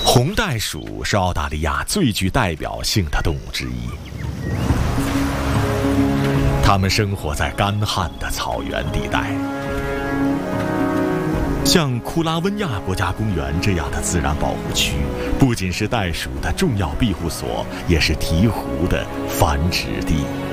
红袋鼠是澳大利亚最具代表性的动物之一，它们生活在干旱的草原地带。像库拉温亚国家公园这样的自然保护区，不仅是袋鼠的重要庇护所，也是鹈鹕的繁殖地。